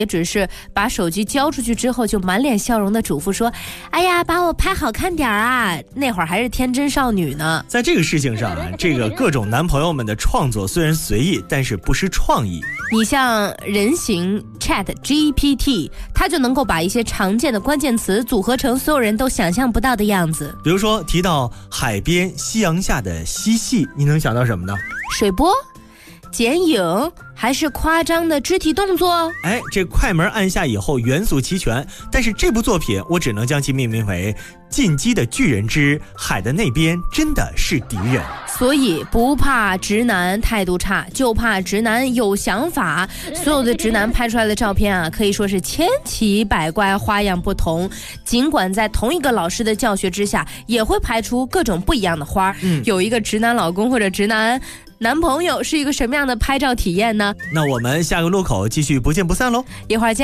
也只是把手机交出去之后就满脸笑容的嘱咐说，哎呀，把我拍好看点啊，那会儿还是天真少女呢。 在这个事情上啊，这个各种男朋友们的创作虽然随意，但是不失创意。 你像人形 ChatGPT， 它就能够把一些常见的关键词组合成所有人都想象不到的样子。 比如说提到海边夕阳下的嬉戏，你能想到什么呢？ 水波、剪影，还是夸张的肢体动作？ 这快门按下以后元素齐全，但是这部作品我只能将其命名为进击的巨人之海的那边真的是敌人。 所以不怕直男态度差，就怕直男有想法。所有的直男拍出来的照片啊，可以说是千奇百怪，花样不同。尽管在同一个老师的教学之下，也会拍出各种不一样的花。有一个直男老公或者直男男朋友是一个什么样的拍照体验呢？ 那我们下个路口继续不见不散喽！ 一会儿见。